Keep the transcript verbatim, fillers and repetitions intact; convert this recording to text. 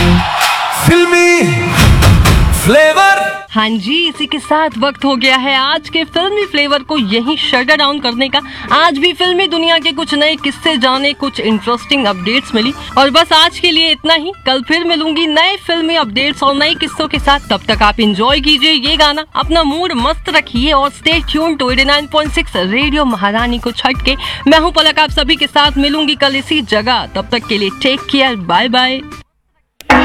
फिल्मी फ्लेवर। हाँ जी, इसी के साथ वक्त हो गया है आज के फिल्मी फ्लेवर को यहीं शटर डाउन करने का। आज भी फिल्मी दुनिया के कुछ नए किस्से जाने, कुछ इंटरेस्टिंग अपडेट्स मिली और बस आज के लिए इतना ही। कल फिर मिलूंगी नए फिल्मी अपडेट्स और नए किस्सों के साथ। तब तक आप एंजॉय कीजिए ये गाना, अपना मूड मस्त रखिए और stay tune to eighty nine point six radio महारानी को छट के। मैं हूँ पलक, आप सभी के साथ मिलूंगी कल इसी जगह। तब तक के लिए टेक केयर, बाय बाय।